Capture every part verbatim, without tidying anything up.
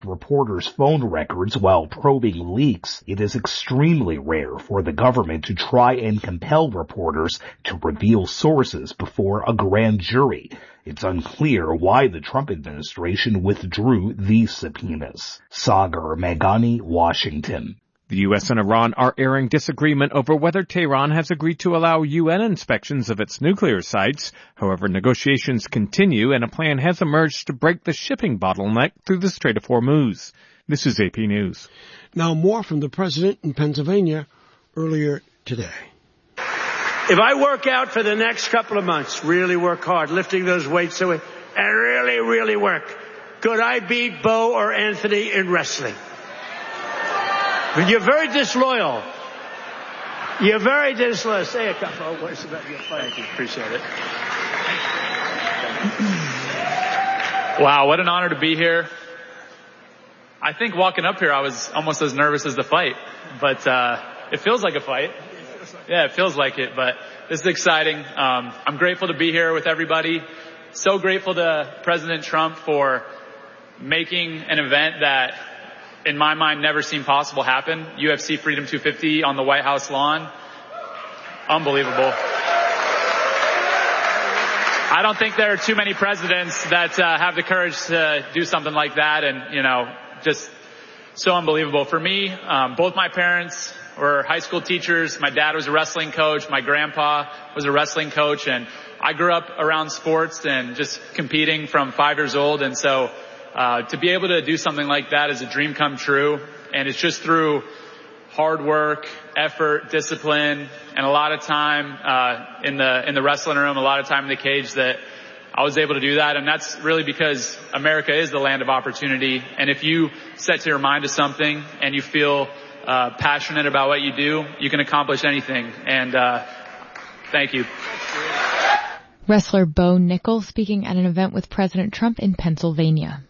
reporters' phone records while probing leaks, it is extremely rare for the government to try and compel reporters to reveal sources before a grand jury. It's unclear why the Trump administration withdrew these subpoenas. Sagar Meghani, Washington. The U S and Iran are airing disagreement over whether Tehran has agreed to allow U N inspections of its nuclear sites. However, negotiations continue and a plan has emerged to break the shipping bottleneck through the Strait of Hormuz. This is A P News. Now more from the president in Pennsylvania earlier today. If I work out for the next couple of months, really work hard, lifting those weights away, and really, really work, could I beat Bo or Anthony in wrestling? But you're very disloyal. You're very disloyal. Say a couple of words about your fight. Thank you. Appreciate it. Wow, what an honor to be here. I think walking up here, I was almost as nervous as the fight. But uh it feels like a fight. Yeah, it feels like it. But this is exciting. Um I'm grateful to be here with everybody. So grateful to President Trump for making an event that, in my mind, never seemed possible happen. U F C Freedom two fifty on the White House lawn. Unbelievable. I don't think there are too many presidents that uh, have the courage to do something like that, and, you know, just so unbelievable. For me, um, both my parents were high school teachers. My dad was a wrestling coach. My grandpa was a wrestling coach, and I grew up around sports and just competing from five years old, and so Uh, to be able to do something like that is a dream come true, and it's just through hard work, effort, discipline, and a lot of time uh, in the in the wrestling room, a lot of time in the cage that I was able to do that. And that's really because America is the land of opportunity. And if you set to your mind to something and you feel uh, passionate about what you do, you can accomplish anything. And uh, thank you. Wrestler Bo Nickel speaking at an event with President Trump in Pennsylvania.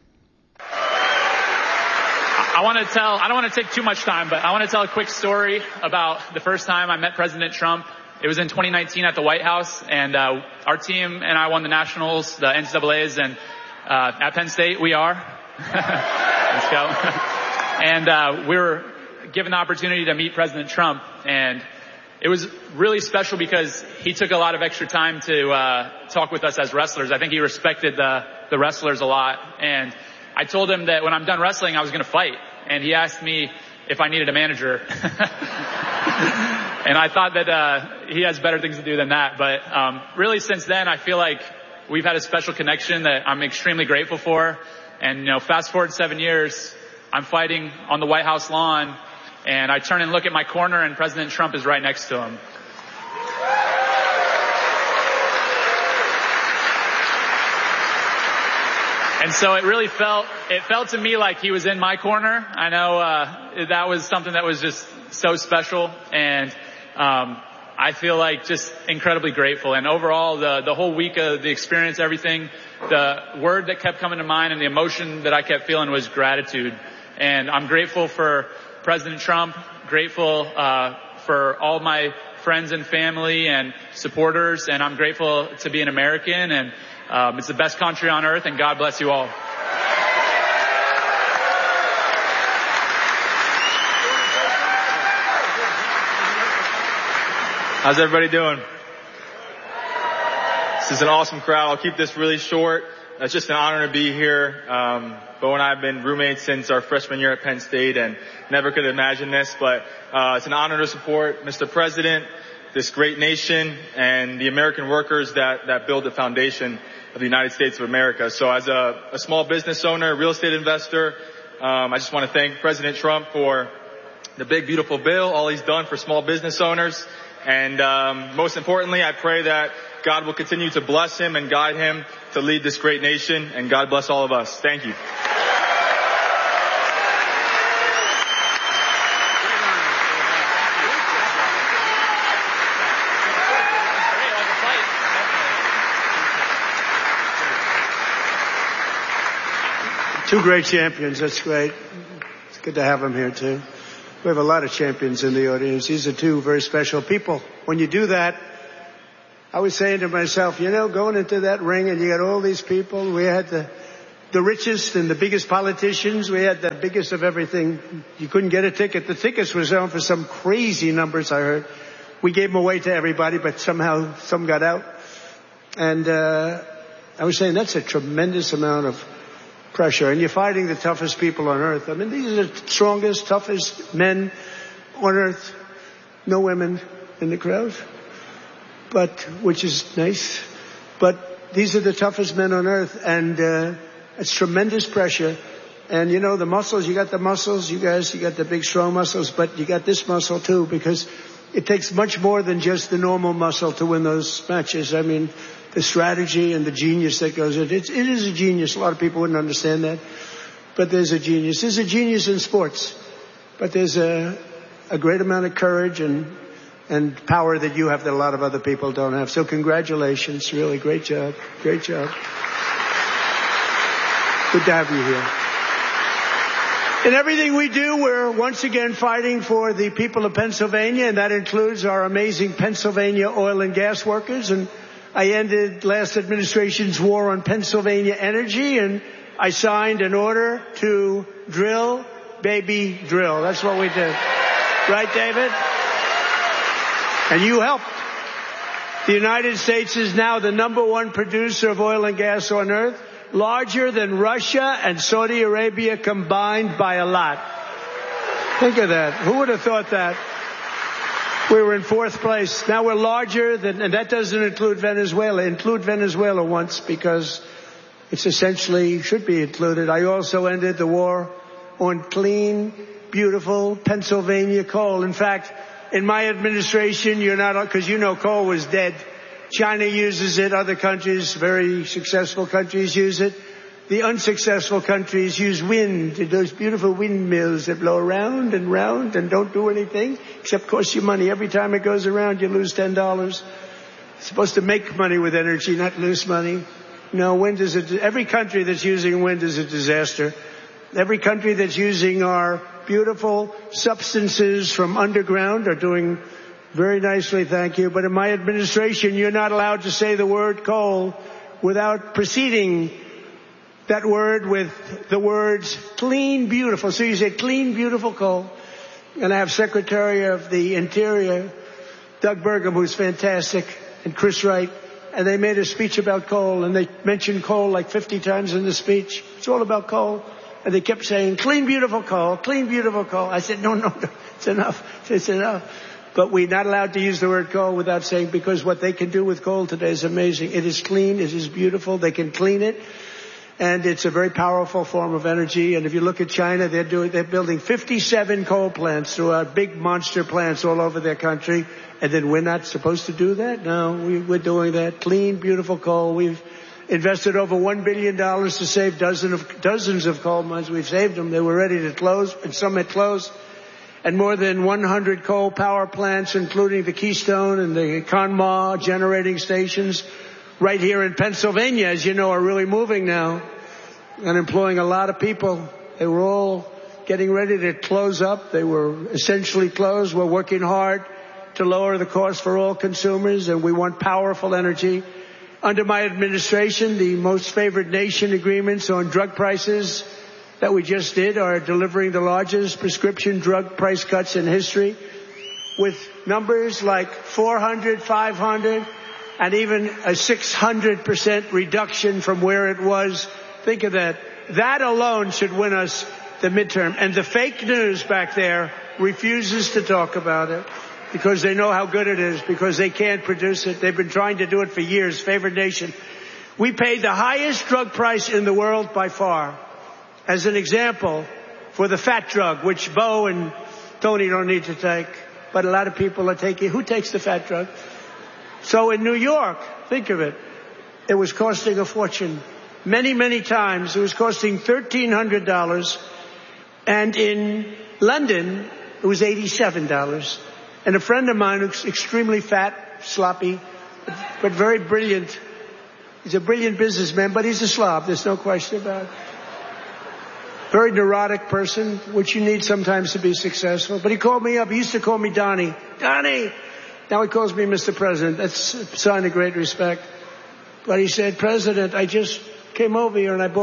I want to tell, I don't want to take too much time, but I want to tell a quick story about the first time I met President Trump. It was in twenty nineteen at the White House, and uh, our team and I won the Nationals, the N C double A's, and uh, at Penn State we are. Let's go. And uh, we were given the opportunity to meet President Trump, and it was really special because he took a lot of extra time to uh, talk with us as wrestlers. I think he respected the, the wrestlers a lot, and I told him that when I'm done wrestling, I was going to fight. And he asked me if I needed a manager. And I thought that uh he has better things to do than that. But um really since then, I feel like we've had a special connection that I'm extremely grateful for. And, you know, fast forward seven years, I'm fighting on the White House lawn, and I turn and look at my corner, and President Trump is right next to him. And so it really felt, it felt to me like he was in my corner. I know, uh, that was something that was just so special. And, um, I feel like just incredibly grateful. And overall, the, the whole week of the experience, everything, the word that kept coming to mind and the emotion that I kept feeling was gratitude. And I'm grateful for President Trump, grateful, uh, for all my friends and family and supporters. And I'm grateful to be an American, and Um, it's the best country on earth, and God bless you all. How's everybody doing? This is an awesome crowd. I'll keep this really short. It's just an honor to be here. Um, Bo and I have been roommates since our freshman year at Penn State, and never could imagine this, but uh, it's an honor to support Mister President, this great nation, and the American workers that, that build the foundation of the United States of America. So as a, a small business owner, real estate investor, um, I just want to thank President Trump for the big, beautiful bill, all he's done for small business owners. And um, most importantly, I pray that God will continue to bless him and guide him to lead this great nation. And God bless all of us. Thank you. Two great champions. That's great. It's good to have them here, too. We have a lot of champions in the audience. These are two very special people. When you do that, I was saying to myself, you know, going into that ring and you got all these people, we had to the richest and the biggest politicians. We had the biggest of everything. You couldn't get a ticket. The tickets were selling for some crazy numbers, I heard. We gave them away to everybody, but somehow some got out. And uh I was saying that's a tremendous amount of pressure. And you're fighting the toughest people on earth. I mean, these are the strongest, toughest men on earth. No women in the crowd, but which is nice. But these are the toughest men on earth, and uh it's tremendous pressure. And you know, the muscles, you got the muscles, you guys, you got the big strong muscles, but you got this muscle too, because it takes much more than just the normal muscle to win those matches. I mean, the strategy and the genius that goes in it. It is a genius. A lot of people wouldn't understand that, but there's a genius. There's a genius in sports, but there's a, a great amount of courage and and power that you have that a lot of other people don't have. So congratulations. Really great job. Great job. Good to have you here. In everything we do, we're once again fighting for the people of Pennsylvania, and that includes our amazing Pennsylvania oil and gas workers. And I ended last administration's war on Pennsylvania energy, and I signed an order to drill, baby, drill. That's what we did. Right, David? And you helped. The United States is now the number one producer of oil and gas on earth, larger than Russia and Saudi Arabia combined by a lot. Think of that. Who would have thought that? We were in fourth place. Now we're larger than, and that doesn't include Venezuela. Include Venezuela once, because it's essentially should be included. I also ended the war on clean, beautiful Pennsylvania coal. In fact, in my administration, you're not, because you know coal was dead. China uses it. Other countries, very successful countries, use it. The unsuccessful countries use wind, those beautiful windmills that blow around and round and don't do anything except cost you money. Every time it goes around, you lose ten dollars. It's supposed to make money with energy, not lose money. No, wind is a, every country that's using wind is a disaster. Every country that's using our beautiful substances from underground are doing very nicely, thank you. But in my administration, you're not allowed to say the word coal without preceding that word with the words clean, beautiful. So you say clean, beautiful coal. And I have Secretary of the Interior, Doug Burgum, who's fantastic, and Chris Wright. And they made a speech about coal, and they mentioned coal like fifty times in the speech. It's all about coal. And they kept saying, clean, beautiful coal, clean, beautiful coal. I said, no, no, no, it's enough. It's enough. But we're not allowed to use the word coal without saying, because what they can do with coal today is amazing. It is clean. It is beautiful. They can clean it. And it's a very powerful form of energy. And if you look at China, they're doing, they're building fifty-seven coal plants throughout, big monster plants all over their country. And then we're not supposed to do that? No, we, we're doing that. Clean, beautiful coal. We've invested over one billion dollars to save dozens of, dozens of coal mines. We've saved them. They were ready to close, and some had closed. And more than one hundred coal power plants, including the Keystone and the Conemaugh generating stations, right here in Pennsylvania, as you know, are really moving now and employing a lot of people. They were all getting ready to close up. They were essentially closed. We're working hard to lower the cost for all consumers, and we want powerful energy. Under my administration, the most favored nation agreements on drug prices that we just did are delivering the largest prescription drug price cuts in history, with numbers like four hundred, five hundred, and even a six hundred percent reduction from where it was. Think of that. That alone should win us the midterm. And the fake news back there refuses to talk about it because they know how good it is, because they can't produce it. They've been trying to do it for years. Favored nation. We paid the highest drug price in the world by far. As an example, for the fat drug, which Bo and Tony don't need to take, but a lot of people are taking. Who takes the fat drug? So in New York, think of it, it was costing a fortune. Many, many times it was costing thirteen hundred dollars. And in London, it was eighty-seven dollars. And a friend of mine who's extremely fat, sloppy, but very brilliant. He's a brilliant businessman, but he's a slob. There's no question about it. Very neurotic person, which you need sometimes to be successful. But he called me up. He used to call me Donnie. Donnie! Now he calls me Mister President. That's a sign of great respect. But he said, President, I just came over here and I bought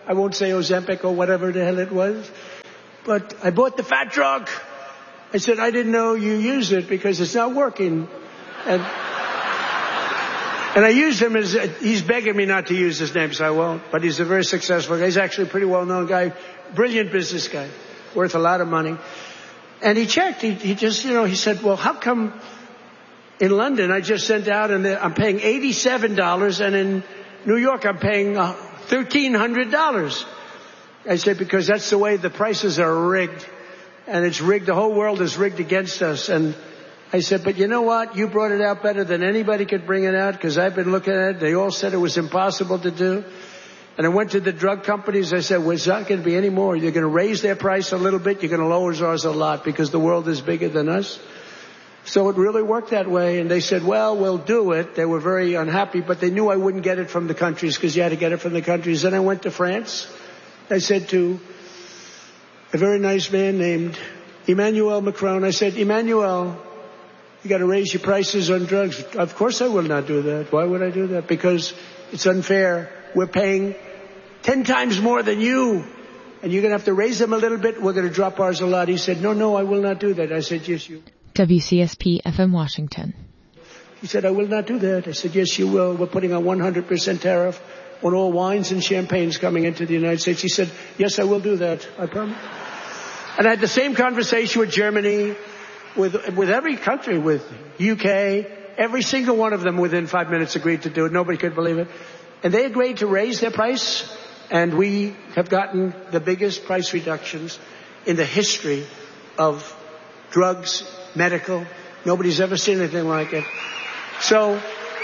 I won't say Ozempic or whatever the hell it was. But I bought the fat drug. I said, I didn't know you used it because it's not working. And, and I used him as, he's begging me not to use his name, so I won't. But he's a very successful guy. He's actually a pretty well-known guy. Brilliant business guy. Worth a lot of money. And he checked. He, he just, you know, he said, well, how come in London I just sent out and I'm paying eighty-seven dollars and in New York I'm paying uh, thirteen hundred dollars. I said, because that's the way the prices are rigged. And it's rigged, the whole world is rigged against us. And I said, but you know what? You brought it out better than anybody could bring it out because I've been looking at it. They all said it was impossible to do. And I went to the drug companies. I said, well, it's not going to be any more. You're going to raise their price a little bit. You're going to lower ours a lot because the world is bigger than us. So it really worked that way. And they said, well, we'll do it. They were very unhappy, but they knew I wouldn't get it from the countries because you had to get it from the countries. Then I went to France. I said to a very nice man named Emmanuel Macron, I said, Emmanuel, you got to raise your prices on drugs. Of course I will not do that. Why would I do that? Because it's unfair. We're paying ten times more than you. And you're going to have to raise them a little bit. We're going to drop ours a lot. He said, no, no, I will not do that. I said, yes, you. W C S P F M Washington. He said, I will not do that. I said, yes, you will. We're putting a one hundred percent tariff on all wines and champagnes coming into the United States. He said, yes, I will do that. I promise. And I had the same conversation with Germany, with with every country, with U K. Every single one of them within five minutes agreed to do it. Nobody could believe it. And they agreed to raise their price, and we have gotten the biggest price reductions in the history of drugs, medical. Nobody's ever seen anything like it. So,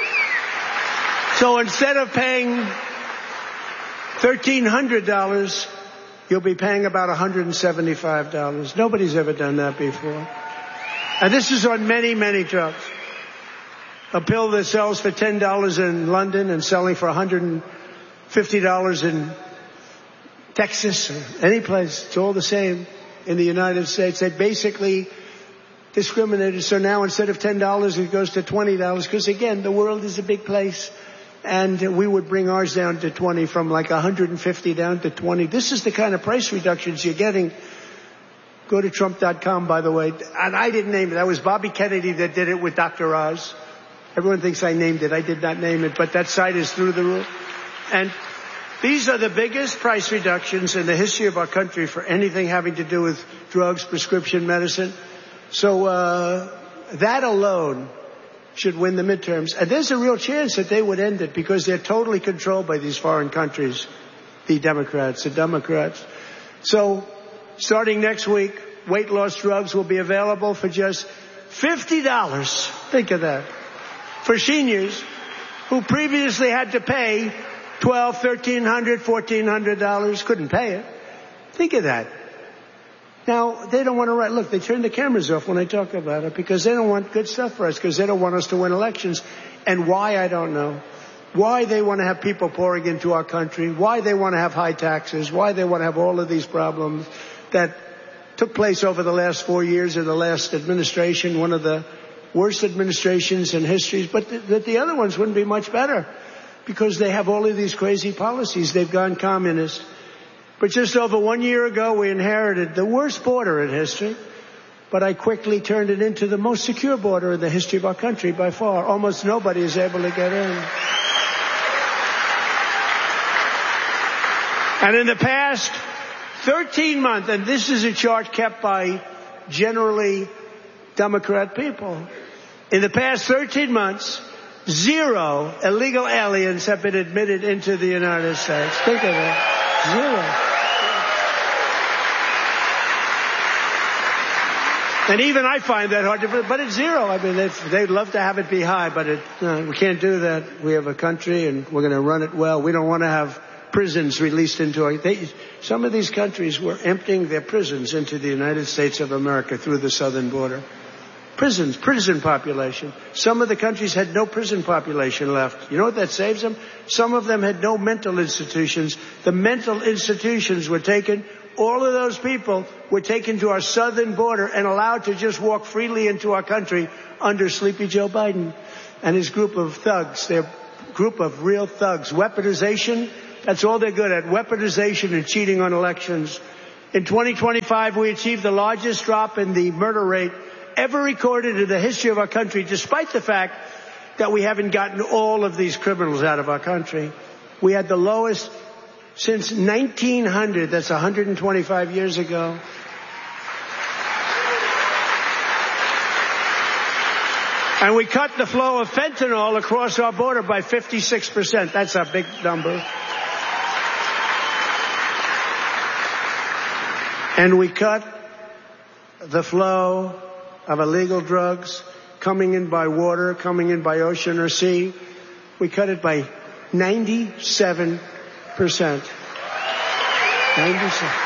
so instead of paying thirteen hundred dollars, you'll be paying about one hundred seventy-five dollars. Nobody's ever done that before. And this is on many, many drugs. A pill that sells for ten dollars in London and selling for one hundred fifty dollars in Texas or any place. It's all the same in the United States. They basically discriminated. So now instead of ten dollars, it goes to twenty dollars. Because again, the world is a big place. And we would bring ours down to twenty, from like one hundred fifty down to twenty. This is the kind of price reductions you're getting. Go to Trump dot com, by the way. And I didn't name it. That was Bobby Kennedy that did it with Doctor Oz. Everyone thinks I named it. I did not name it, but that site is through the roof. And these are the biggest price reductions in the history of our country for anything having to do with drugs, prescription medicine. So uh that alone should win the midterms. And there's a real chance that they would end it because they're totally controlled by these foreign countries, the Democrats, the Democrats. So starting next week, weight loss drugs will be available for just fifty dollars. Think of that. For seniors who previously had to pay twelve, thirteen hundred, fourteen hundred dollars, couldn't pay it. Think of that. Now, they don't want to write, look, they turn the cameras off when I talk about it because they don't want good stuff for us, because they don't want us to win elections. And why, I don't know. Why they want to have people pouring into our country, why they want to have high taxes, why they want to have all of these problems that took place over the last four years of the last administration, one of the worst administrations in history, but th- that the other ones wouldn't be much better because they have all of these crazy policies. They've gone communist. But just over one year ago, we inherited the worst border in history, but I quickly turned it into the most secure border in the history of our country by far. Almost nobody is able to get in. And in the past thirteen months, and this is a chart kept by generally Democrat people, in the past thirteen months, zero illegal aliens have been admitted into the United States. Think of it. Zero. And even I find that hard to believe, but it's zero. I mean, they'd, they'd love to have it be high, but it, uh, we can't do that. We have a country and we're going to run it well. We don't want to have prisons released into our, they, some of these countries were emptying their prisons into the United States of America through the southern border. Prisons, prison population. Some of the countries had no prison population left. You know what that saves them? Some of them had no mental institutions. The mental institutions were taken. All of those people were taken to our southern border and allowed to just walk freely into our country under Sleepy Joe Biden and his group of thugs, their group of real thugs. Weaponization That's all they're good at, weaponization and cheating on elections. In twenty twenty-five, we achieved the largest drop in the murder rate ever recorded in the history of our country, despite the fact that we haven't gotten all of these criminals out of our country. We had the lowest since nineteen hundred. That's one hundred twenty-five years ago. And we cut the flow of fentanyl across our border by fifty-six percent. That's a big number. And we cut the flow of illegal drugs coming in by water, coming in by ocean or sea. We cut it by ninety-seven percent. ninety-seven.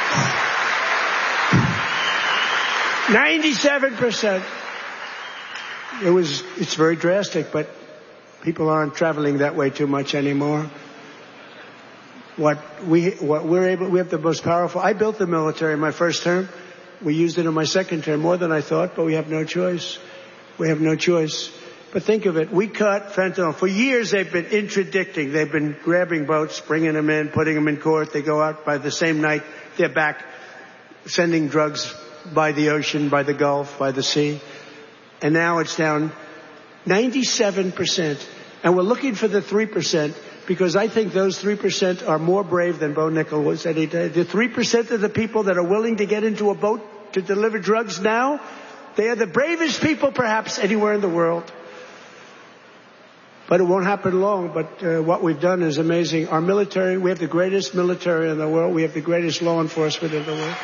ninety-seven percent. It was, it's very drastic, but people aren't traveling that way too much anymore. What we, what we're able, we have the most powerful, I built the military in my first term. We used it in my second term, more than I thought, but we have no choice. We have no choice. But think of it, we cut fentanyl. For years they've been interdicting. They've been grabbing boats, bringing them in, putting them in court. They go out by the same night, they're back sending drugs by the ocean, by the Gulf, by the sea. And now it's down ninety-seven percent. And we're looking for the three percent because I think those three percent are more brave than Bo Nickel was any day. The three percent of the people that are willing to get into a boat to deliver drugs now, they are the bravest people perhaps anywhere in the world. But it won't happen long. But uh, what we've done is amazing. Our military, we have the greatest military in the world. We have the greatest law enforcement in the world.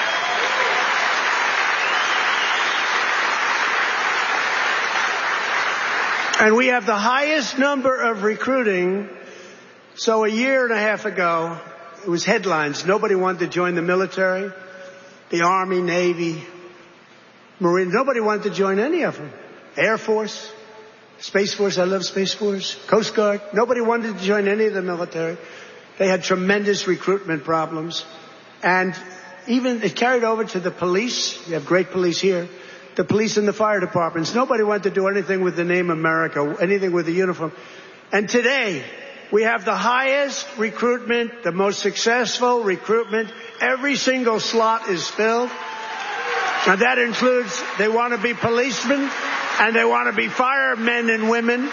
And we have the highest number of recruiting. So a year and a half ago, it was headlines. Nobody wanted to join the military, the Army, Navy, Marine. Nobody wanted to join any of them. Air Force, Space Force. I love Space Force. Coast Guard. Nobody wanted to join any of the military. They had tremendous recruitment problems. And even it carried over to the police. We have great police here. The police and the fire departments. Nobody wanted to do anything with the name America, anything with the uniform. And today, we have the highest recruitment, the most successful recruitment. Every single slot is filled. And that includes, they want to be policemen and they want to be firemen and women.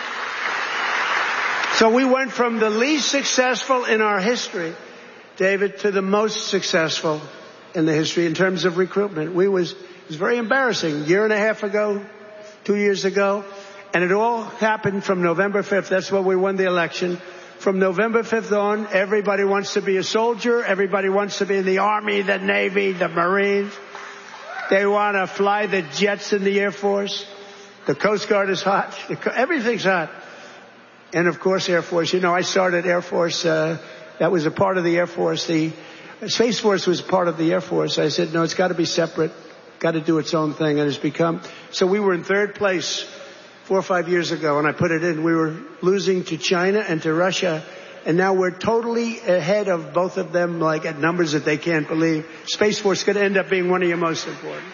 So we went from the least successful in our history, David, to the most successful in the history in terms of recruitment. We was, it was very embarrassing. A year and a half ago, two years ago, and it all happened from November fifth. That's when we won the election. From November fifth on, everybody wants to be a soldier. Everybody wants to be in the Army, the Navy, the Marines. They want to fly the jets in the Air Force. The Coast Guard is hot. Everything's hot. And, of course, Air Force. You know, I started Air Force. Uh, that was a part of the Air Force. The Space Force was part of the Air Force. I said, no, it's got to be separate. Got to do its own thing. And it's become. So we were in third place four or five years ago, and I put it in. We were losing to China and to Russia. And now we're totally ahead of both of them, like at numbers that they can't believe. Space Force is going to end up being one of your most important.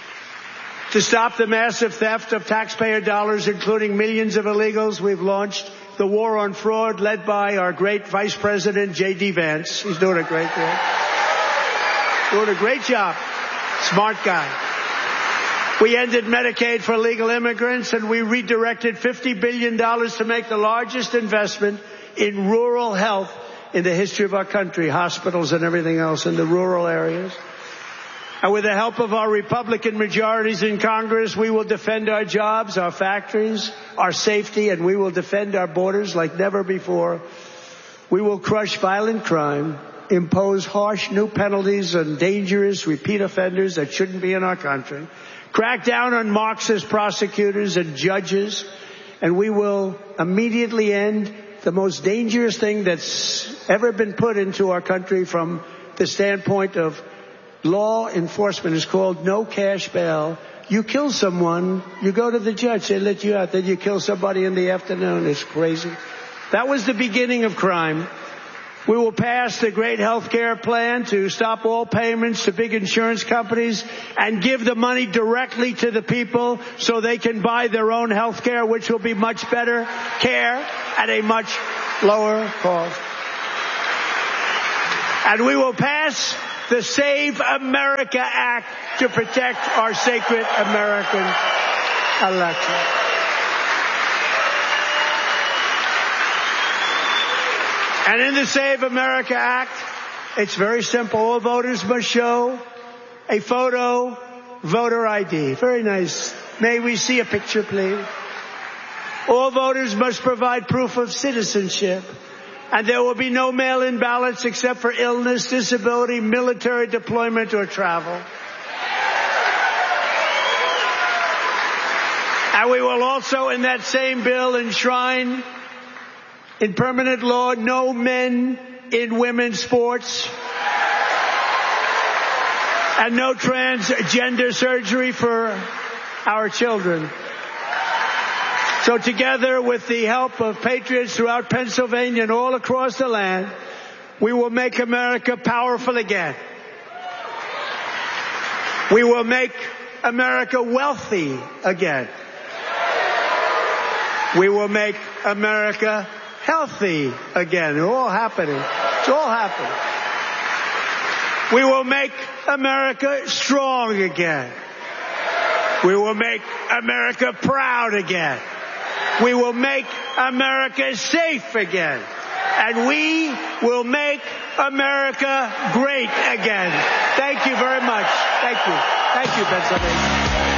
To stop the massive theft of taxpayer dollars, including millions of illegals, we've launched the war on fraud led by our great Vice President, J D Vance. He's doing a great job. Doing a great job. Smart guy. We ended Medicaid for illegal immigrants, and we redirected fifty billion dollars to make the largest investment in rural health in the history of our country, hospitals and everything else in the rural areas. And with the help of our Republican majorities in Congress, we will defend our jobs, our factories, our safety, and we will defend our borders like never before. We will crush violent crime, impose harsh new penalties on dangerous repeat offenders that shouldn't be in our country, crack down on Marxist prosecutors and judges, and we will immediately end the most dangerous thing that's ever been put into our country from the standpoint of law enforcement is called no cash bail. You kill someone, you go to the judge, they let you out, then you kill somebody in the afternoon. It's crazy. That was the beginning of crime. We will pass the great health care plan to stop all payments to big insurance companies and give the money directly to the people so they can buy their own health care, which will be much better care at a much lower cost. And we will pass the Save America Act to protect our sacred American election. And in the Save America Act, it's very simple. All voters must show a photo, voter I D. Very nice. May we see a picture, please? All voters must provide proof of citizenship. And there will be no mail-in ballots except for illness, disability, military deployment, or travel. And we will also, in that same bill, enshrine in permanent law no men in women's sports and no transgender surgery for our children. So together with the help of patriots throughout Pennsylvania and all across the land, we will make America powerful again. We will make America wealthy again. We will make America healthy again. It's all happening. It's all happening. We will make America strong again. We will make America proud again. We will make America safe again. And we will make America great again. Thank you very much. Thank you. Thank you, Pennsylvania.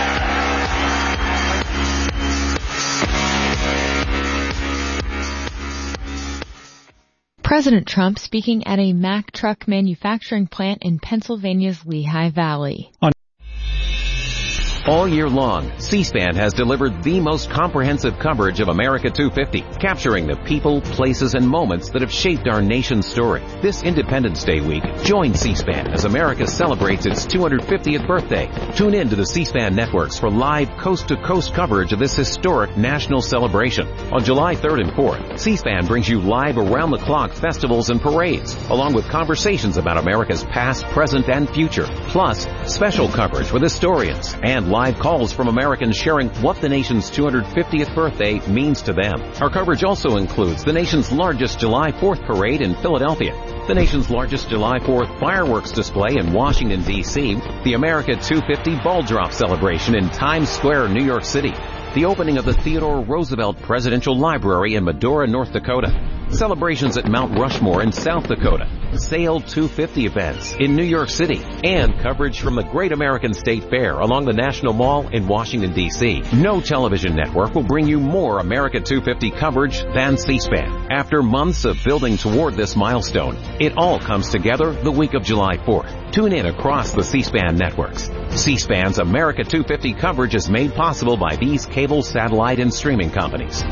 President Trump speaking at a Mack truck manufacturing plant in Pennsylvania's Lehigh Valley. On All year long, C-SPAN has delivered the most comprehensive coverage of America two fifty, capturing the people, places, and moments that have shaped our nation's story. This Independence Day week, join C-SPAN as America celebrates its two hundred fiftieth birthday. Tune in to the C-SPAN networks for live coast-to-coast coverage of this historic national celebration. On July third and fourth, C-SPAN brings you live around-the-clock festivals and parades, along with conversations about America's past, present, and future, plus special coverage with historians and live calls from Americans sharing what the nation's two hundred fiftieth birthday means to them. Our coverage also includes the nation's largest July fourth parade in Philadelphia, the nation's largest July fourth fireworks display in Washington, D C, the America two fifty ball drop celebration in Times Square, New York City, the opening of the Theodore Roosevelt Presidential Library in Medora, North Dakota, celebrations at Mount Rushmore in South Dakota, Sail two fifty events in New York City, and coverage from the Great American State Fair along the National Mall in Washington, D C. No television network will bring you more America two fifty coverage than C-SPAN. After months of building toward this milestone, it all comes together the week of July fourth. Tune in across the C-SPAN networks. C-SPAN's America two fifty coverage is made possible by these cable, satellite, and streaming companies.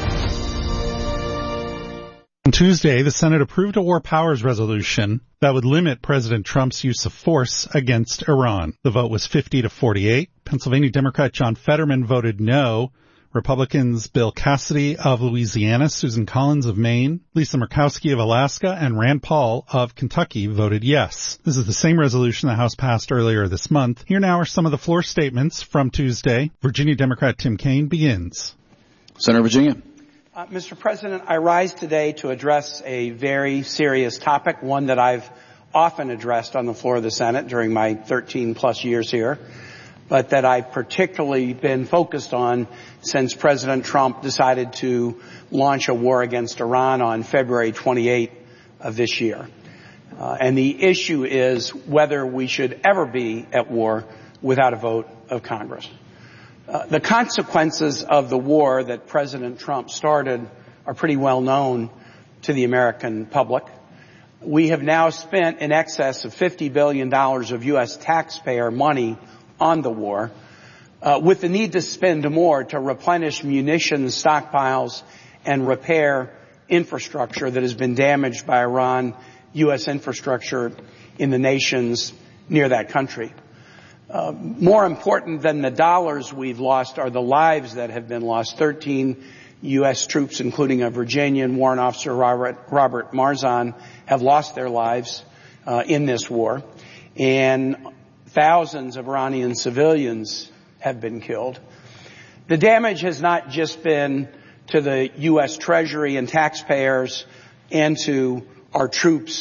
On Tuesday, the Senate approved a war powers resolution that would limit President Trump's use of force against Iran. The vote was fifty to forty-eight. Pennsylvania Democrat John Fetterman voted no. Republicans Bill Cassidy of Louisiana, Susan Collins of Maine, Lisa Murkowski of Alaska, and Rand Paul of Kentucky voted yes. This is the same resolution the House passed earlier this month. Here now are some of the floor statements from Tuesday. Virginia Democrat Tim Kaine begins. Senator Virginia. Uh, Mister President, I rise today to address a very serious topic, one that I've often addressed on the floor of the Senate during my thirteen plus years here, but that I've particularly been focused on since President Trump decided to launch a war against Iran on February twenty-eighth of this year. Uh, and the issue is whether we should ever be at war without a vote of Congress. Uh, the consequences of the war that President Trump started are pretty well known to the American public. We have now spent in excess of fifty billion dollars of U S taxpayer money on the war, uh, with the need to spend more to replenish munitions stockpiles and repair infrastructure that has been damaged by Iran, U S infrastructure in the nations near that country. Uh, more important than the dollars we've lost are the lives that have been lost. thirteen U S troops, including a Virginian warrant officer, Robert, Robert Marzan, have lost their lives uh, in this war. And thousands of Iranian civilians have been killed. The damage has not just been to the U S Treasury and taxpayers and to our troops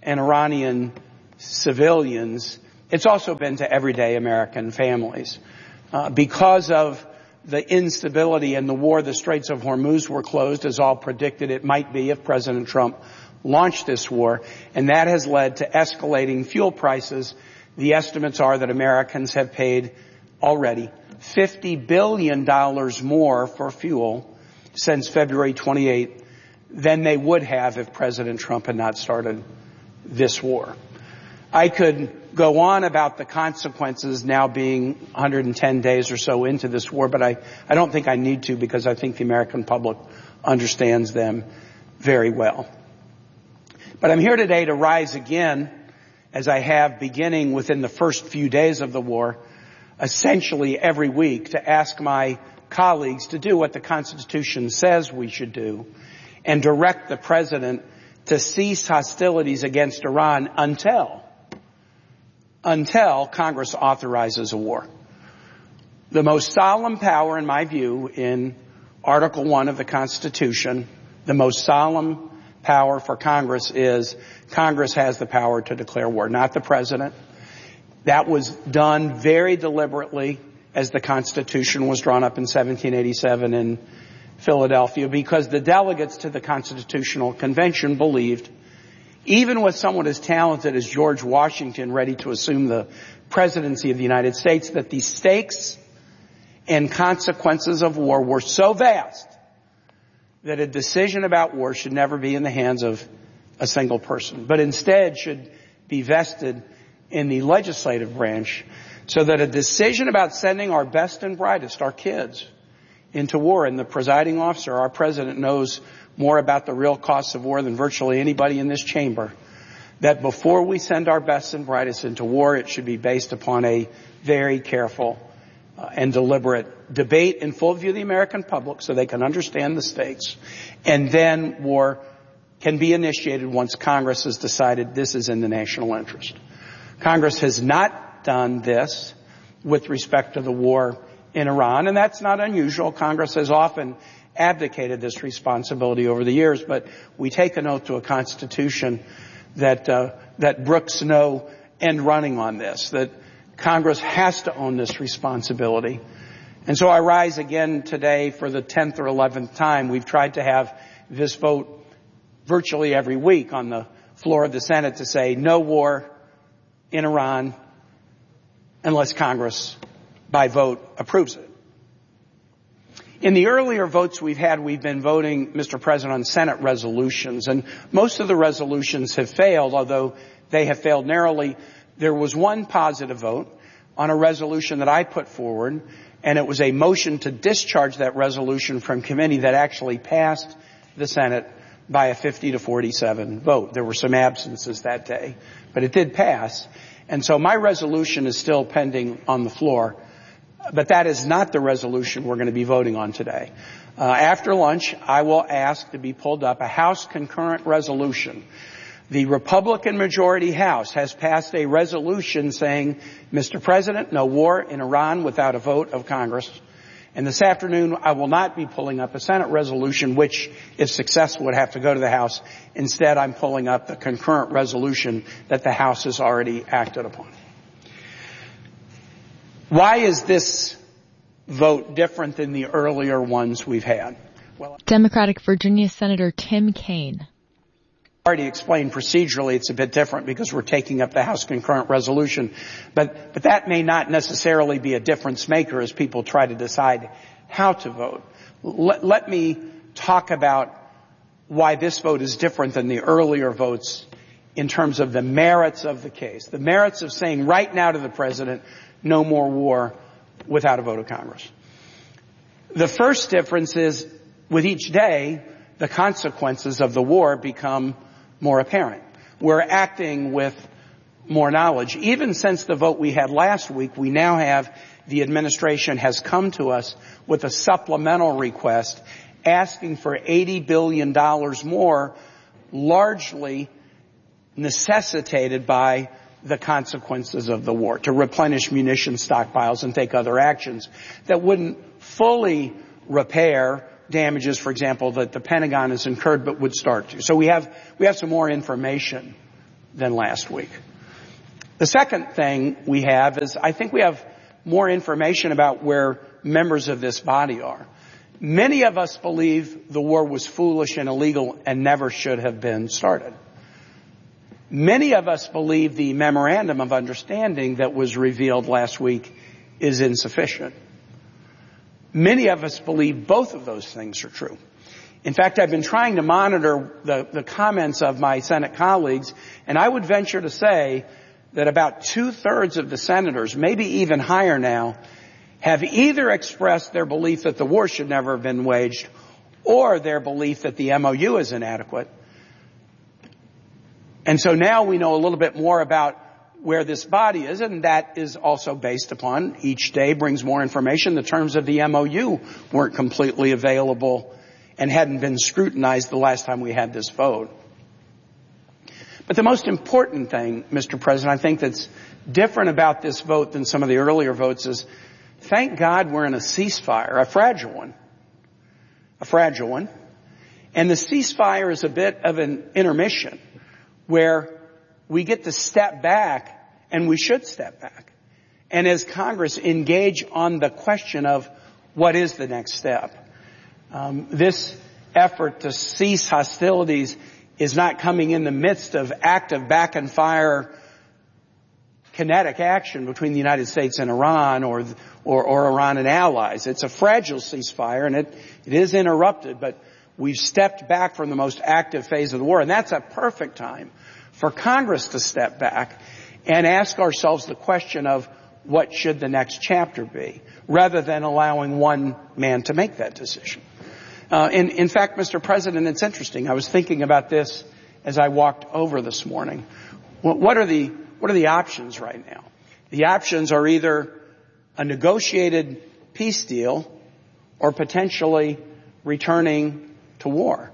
and Iranian civilians. It's also been to everyday American families. Uh, because of the instability in the war, the Straits of Hormuz were closed, as all predicted it might be if President Trump launched this war, and that has led to escalating fuel prices. The estimates are that Americans have paid already fifty billion dollars more for fuel since February twenty-eighth than they would have if President Trump had not started this war. I could go on about the consequences now being one hundred ten days or so into this war, but I, I don't think I need to, because I think the American public understands them very well. But I'm here today to rise again, as I have beginning within the first few days of the war, essentially every week, to ask my colleagues to do what the Constitution says we should do and direct the President to cease hostilities against Iran until, until Congress authorizes a war. The most solemn power, in my view, in Article one of the Constitution, the most solemn power for Congress is Congress has the power to declare war, not the President. That was done very deliberately as the Constitution was drawn up in seventeen eighty-seven in Philadelphia, because the delegates to the Constitutional Convention believed, even with someone as talented as George Washington ready to assume the presidency of the United States, that the stakes and consequences of war were so vast that a decision about war should never be in the hands of a single person, but instead should be vested in the legislative branch, so that a decision about sending our best and brightest, our kids, into war, and the presiding officer, our president, knows more about the real costs of war than virtually anybody in this chamber, that before we send our best and brightest into war, it should be based upon a very careful uh, and deliberate debate in full view of the American public so they can understand the stakes. And then war can be initiated once Congress has decided this is in the national interest. Congress has not done this with respect to the war in Iran, and that's not unusual. Congress has often abdicated this responsibility over the years, but we take an oath to a Constitution that uh, that brooks no end running on this, that Congress has to own this responsibility. And so I rise again today for the tenth or eleventh time. We've tried to have this vote virtually every week on the floor of the Senate to say no war in Iran unless Congress, by vote, approves it. In the earlier votes we've had, we've been voting, Mister President, on Senate resolutions, and most of the resolutions have failed, although they have failed narrowly. There was one positive vote on a resolution that I put forward, and it was a motion to discharge that resolution from committee that actually passed the Senate by a fifty to forty-seven vote. There were some absences that day, but it did pass. And so my resolution is still pending on the floor, but that is not the resolution we're going to be voting on today. Uh, after lunch, I will ask to be pulled up a House concurrent resolution. The Republican majority House has passed a resolution saying, Mister President, no war in Iran without a vote of Congress. And this afternoon, I will not be pulling up a Senate resolution, which, if successful, would have to go to the House. Instead, I'm pulling up the concurrent resolution that the House has already acted upon. Why is this vote different than the earlier ones we've had? Well, Democratic Virginia Senator Tim Kaine. I already explained procedurally it's a bit different because we're taking up the House concurrent resolution. But, but that may not necessarily be a difference maker as people try to decide how to vote. Let, let me talk about why this vote is different than the earlier votes in terms of the merits of the case. The merits of saying right now to the President, no more war without a vote of Congress. The first difference is with each day, the consequences of the war become more apparent. We're acting with more knowledge. Even since the vote we had last week, we now have the administration has come to us with a supplemental request asking for eighty billion dollars more, largely necessitated by the consequences of the war, to replenish munition stockpiles and take other actions that wouldn't fully repair damages, for example, that the Pentagon has incurred but would start to. So we have, we have some more information than last week. The second thing we have is I think we have more information about where members of this body are. Many of us believe the war was foolish and illegal and never should have been started. Many of us believe the memorandum of understanding that was revealed last week is insufficient. Many of us believe both of those things are true. In fact, I've been trying to monitor the, the comments of my Senate colleagues, and I would venture to say that about two-thirds of the senators, maybe even higher now, have either expressed their belief that the war should never have been waged or their belief that the M O U is inadequate. And so now we know a little bit more about where this body is, and that is also based upon each day brings more information. The terms of the M O U weren't completely available and hadn't been scrutinized the last time we had this vote. But the most important thing, Mister President, I think that's different about this vote than some of the earlier votes is, thank God we're in a ceasefire, a fragile one, a fragile one. And the ceasefire is a bit of an intermission where we get to step back, and we should step back. And as Congress engage on the question of what is the next step. Um, this effort to cease hostilities is not coming in the midst of active back and fire kinetic action between the United States and Iran or, or, or Iran and allies. It's a fragile ceasefire, and it, it is interrupted, but we've stepped back from the most active phase of the war, and that's a perfect time for Congress to step back and ask ourselves the question of what should the next chapter be, rather than allowing one man to make that decision. Uh, in, in fact, Mister President, it's interesting. I was thinking about this as I walked over this morning. What, what are the what are the options right now? The options are either a negotiated peace deal or potentially returning to war.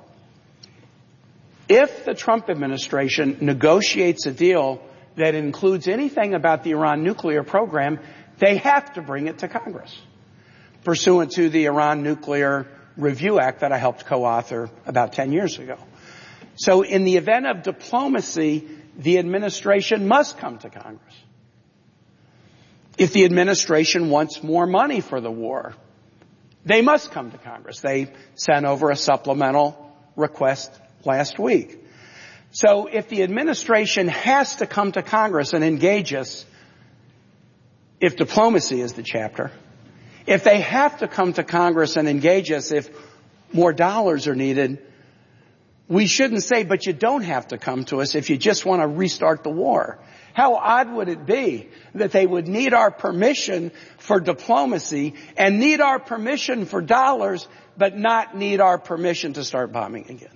If the Trump administration negotiates a deal that includes anything about the Iran nuclear program, they have to bring it to Congress, pursuant to the Iran Nuclear Review Act that I helped co-author about ten years ago. So in the event of diplomacy, the administration must come to Congress. If the administration wants more money for the war, they must come to Congress. They sent over a supplemental request last week. So if the administration has to come to Congress and engage us, if diplomacy is the chapter, if they have to come to Congress and engage us if more dollars are needed, we shouldn't say, but you don't have to come to us if you just want to restart the war. How odd would it be that they would need our permission for diplomacy and need our permission for dollars, but not need our permission to start bombing again?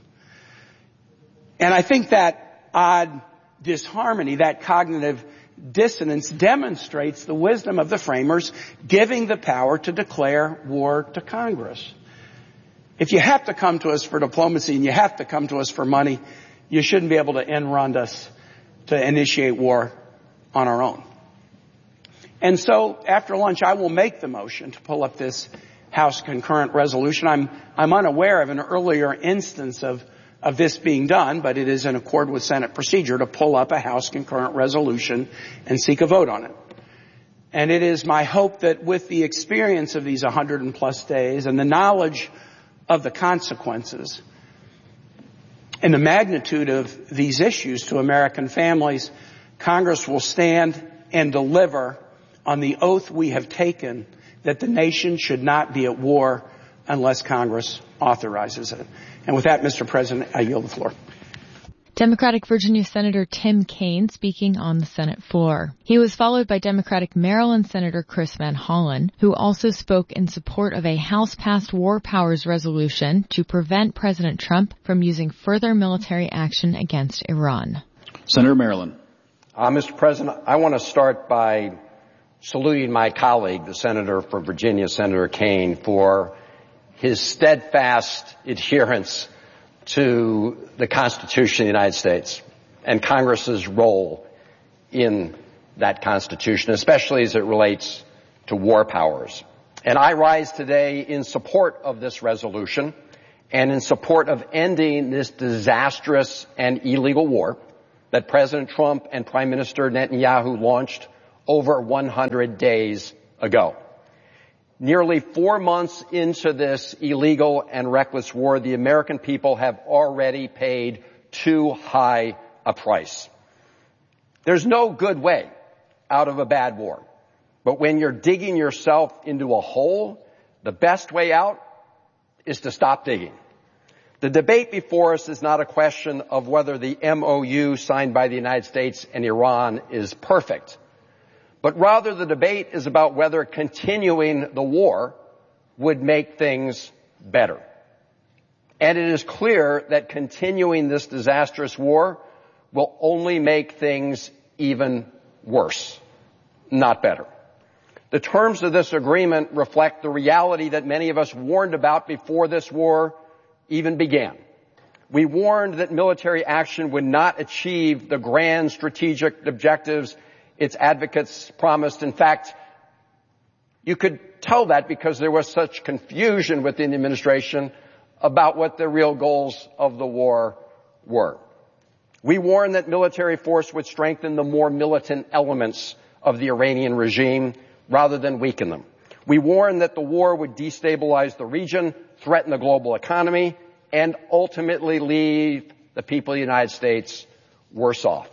And I think that odd disharmony, that cognitive dissonance demonstrates the wisdom of the framers giving the power to declare war to Congress. If you have to come to us for diplomacy and you have to come to us for money, you shouldn't be able to end run us to initiate war on our own. And so after lunch, I will make the motion to pull up this House concurrent resolution. I'm, I'm unaware of an earlier instance of of this being done, but it is in accord with Senate procedure to pull up a House concurrent resolution and seek a vote on it. And it is my hope that with the experience of these one hundred and plus days and the knowledge of the consequences and the magnitude of these issues to American families, Congress will stand and deliver on the oath we have taken that the nation should not be at war unless Congress authorizes it. And with that, Mister President, I yield the floor. Democratic Virginia Senator Tim Kaine speaking on the Senate floor. He was followed by Democratic Maryland Senator Chris Van Hollen, who also spoke in support of a House-passed war powers resolution to prevent President Trump from using further military action against Iran. Senator Maryland. Uh, Mister President, I want to start by saluting my colleague, the Senator for Virginia, Senator Kaine, for his steadfast adherence to the Constitution of the United States and Congress's role in that Constitution, especially as it relates to war powers. And I rise today in support of this resolution and in support of ending this disastrous and illegal war that President Trump and Prime Minister Netanyahu launched over one hundred days ago. Nearly four months into this illegal and reckless war, the American people have already paid too high a price. There's no good way out of a bad war. But when you're digging yourself into a hole, the best way out is to stop digging. The debate before us is not a question of whether the M O U signed by the United States and Iran is perfect, but rather the debate is about whether continuing the war would make things better. And it is clear that continuing this disastrous war will only make things even worse, not better. The terms of this agreement reflect the reality that many of us warned about before this war even began. We warned that military action would not achieve the grand strategic objectives its advocates promised. In fact, you could tell that because there was such confusion within the administration about what the real goals of the war were. We warned that military force would strengthen the more militant elements of the Iranian regime rather than weaken them. We warned that the war would destabilize the region, threaten the global economy, and ultimately leave the people of the United States worse off.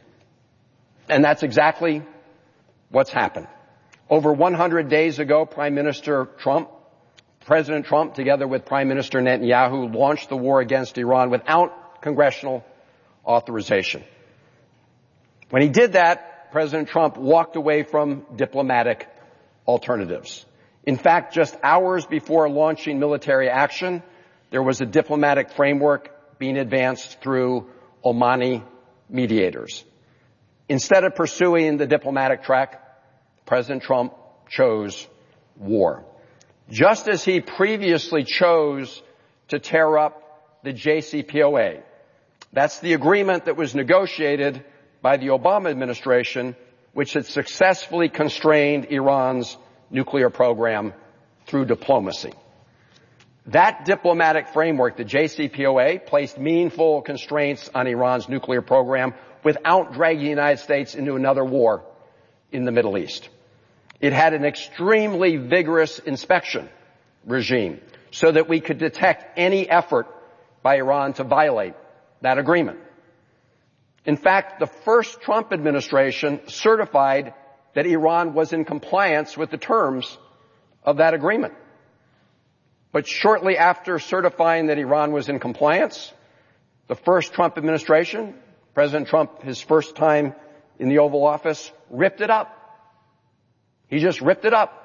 And that's exactly what's happened. Over one hundred days ago, Prime Minister Trump, President Trump, together with Prime Minister Netanyahu, launched the war against Iran without congressional authorization. When he did that, President Trump walked away from diplomatic alternatives. In fact, just hours before launching military action, there was a diplomatic framework being advanced through Omani mediators. Instead of pursuing the diplomatic track, President Trump chose war. Just as he previously chose to tear up the J C P O A. That's the agreement that was negotiated by the Obama administration, which had successfully constrained Iran's nuclear program through diplomacy. That diplomatic framework, the J C P O A, placed meaningful constraints on Iran's nuclear program without dragging the United States into another war in the Middle East. It had an extremely vigorous inspection regime so that we could detect any effort by Iran to violate that agreement. In fact, the first Trump administration certified that Iran was in compliance with the terms of that agreement. But shortly after certifying that Iran was in compliance, the first Trump administration, President Trump, his first time in the Oval Office, ripped it up. He just ripped it up.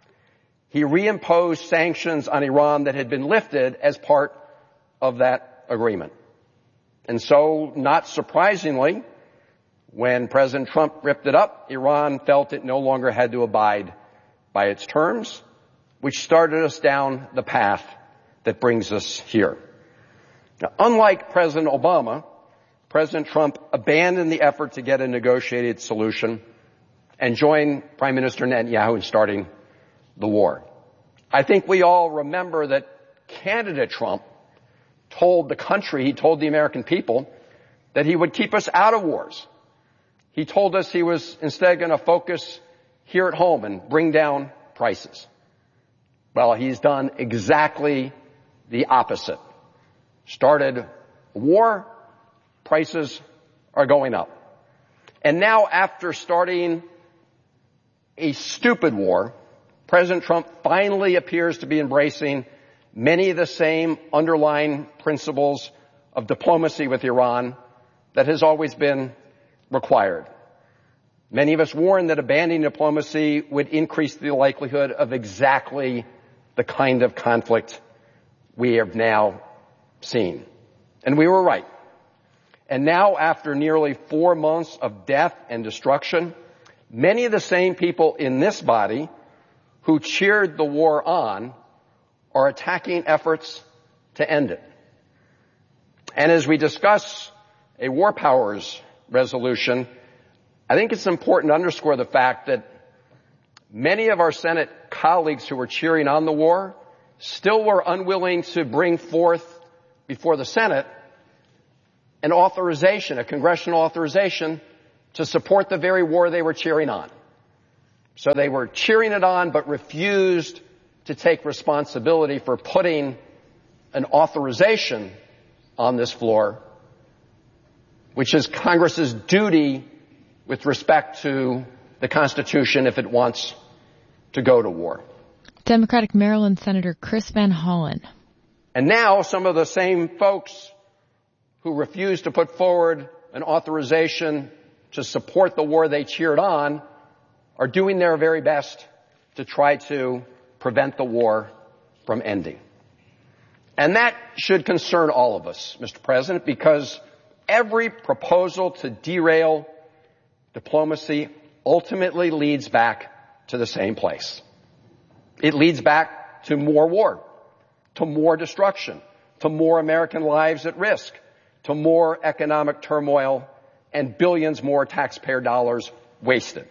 He reimposed sanctions on Iran that had been lifted as part of that agreement. And so, not surprisingly, when President Trump ripped it up, Iran felt it no longer had to abide by its terms, which started us down the path that brings us here. Now, unlike President Obama, President Trump abandoned the effort to get a negotiated solution and joined Prime Minister Netanyahu in starting the war. I think we all remember that candidate Trump told the country, he told the American people, that he would keep us out of wars. He told us he was instead going to focus here at home and bring down prices. Well, he's done exactly the opposite. Started a war, prices are going up. And now, after starting a stupid war, President Trump finally appears to be embracing many of the same underlying principles of diplomacy with Iran that has always been required. Many of us warned that abandoning diplomacy would increase the likelihood of exactly the kind of conflict we have now seen. And we were right. And now, after nearly four months of death and destruction, many of the same people in this body who cheered the war on are attacking efforts to end it. And as we discuss a war powers resolution, I think it's important to underscore the fact that many of our Senate colleagues who were cheering on the war still were unwilling to bring forth before the Senate an authorization, a congressional authorization to support the very war they were cheering on. So they were cheering it on but refused to take responsibility for putting an authorization on this floor, which is Congress's duty with respect to the Constitution if it wants to go to war. Democratic Maryland Senator Chris Van Hollen. And now some of the same folks who refused to put forward an authorization to support the war they cheered on are doing their very best to try to prevent the war from ending. And that should concern all of us, Mister President, because every proposal to derail diplomacy ultimately leads back to the same place. It leads back to more war, to more destruction, to more American lives at risk, to more economic turmoil, and billions more taxpayer dollars wasted.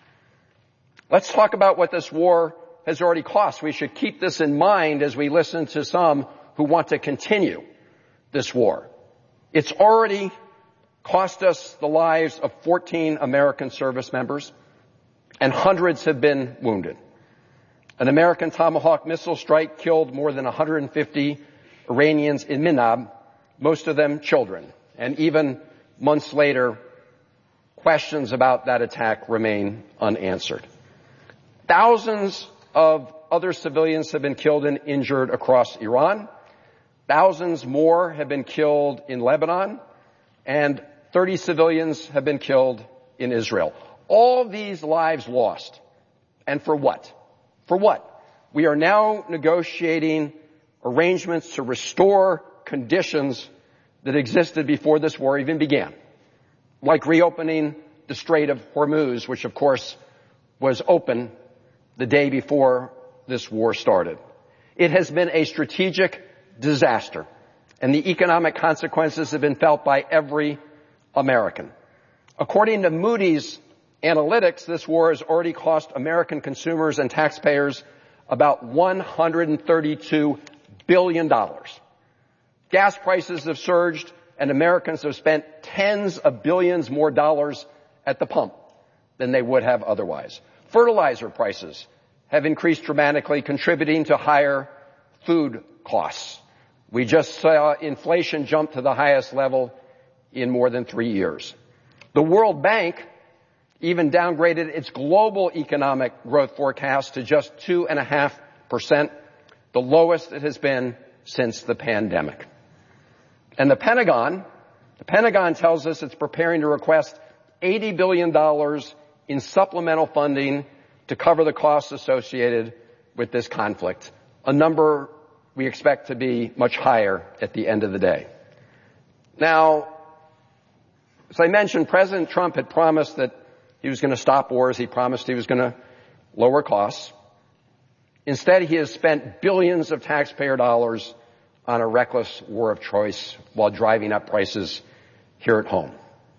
Let's talk about what this war has already cost. We should keep this in mind as we listen to some who want to continue this war. It's already cost us the lives of fourteen American service members, and hundreds have been wounded. An American Tomahawk missile strike killed more than one hundred fifty Iranians in Minab, most of them children. And even months later, questions about that attack remain unanswered. Thousands of other civilians have been killed and injured across Iran. Thousands more have been killed in Lebanon, and thirty civilians have been killed in Israel. All these lives lost. And for what? For what? We are now negotiating arrangements to restore conditions that existed before this war even began, like reopening the Strait of Hormuz, which of course was open the day before this war started. It has been a strategic disaster, and the economic consequences have been felt by every American. According to Moody's Analytics, this war has already cost American consumers and taxpayers about one hundred thirty-two billion dollars. Gas prices have surged, and Americans have spent tens of billions more dollars at the pump than they would have otherwise. Fertilizer prices have increased dramatically, contributing to higher food costs. We just saw inflation jump to the highest level in more than three years. The World Bank even downgraded its global economic growth forecast to just two and a half percent, the lowest it has been since the pandemic. And the Pentagon, the Pentagon tells us it's preparing to request eighty billion dollars in supplemental funding to cover the costs associated with this conflict, a number we expect to be much higher at the end of the day. Now, as I mentioned, President Trump had promised that he was going to stop wars. He promised he was going to lower costs. Instead, he has spent billions of taxpayer dollars on a reckless war of choice while driving up prices here at home.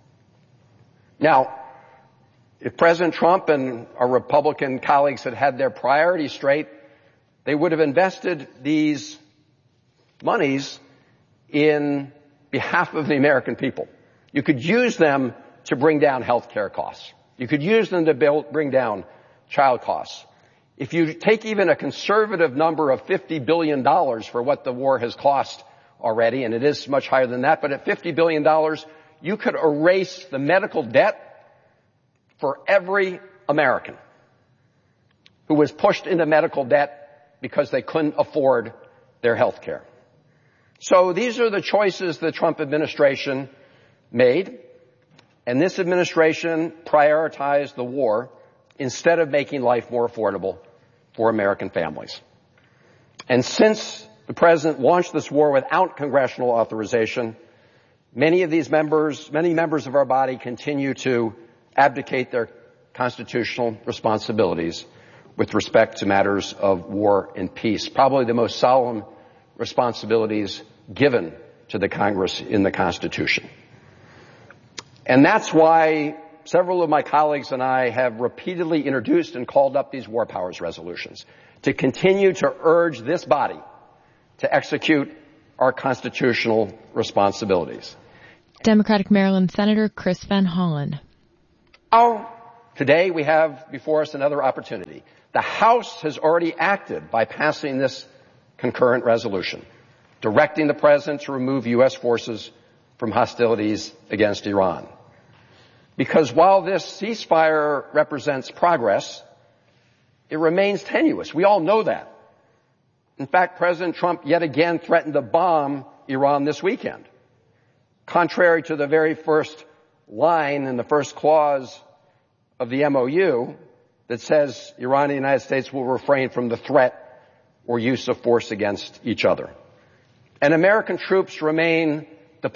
Now, if President Trump and our Republican colleagues had had their priorities straight, they would have invested these monies in behalf of the American people. You could use them to bring down health care costs. You could use them to build, bring down child costs. If you take even a conservative number of fifty billion dollars for what the war has cost already, and it is much higher than that, but at fifty billion dollars, you could erase the medical debt for every American who was pushed into medical debt because they couldn't afford their health care. So these are the choices the Trump administration made, and this administration prioritized the war instead of making life more affordable for American families. And since the president launched this war without congressional authorization, many of these members, many members of our body continue to abdicate their constitutional responsibilities with respect to matters of war and peace, probably the most solemn responsibilities given to the Congress in the Constitution. And that's why several of my colleagues and I have repeatedly introduced and called up these war powers resolutions to continue to urge this body to execute our constitutional responsibilities. Democratic Maryland Senator Chris Van Hollen. Oh, today we have before us another opportunity. The House has already acted by passing this concurrent resolution, directing the President to remove U S forces from hostilities against Iran. Because while this ceasefire represents progress, it remains tenuous. We all know that. In fact, President Trump yet again threatened to bomb Iran this weekend, contrary to the very first line in the first clause of the M O U that says Iran and the United States will refrain from the threat or use of force against each other. And American troops remain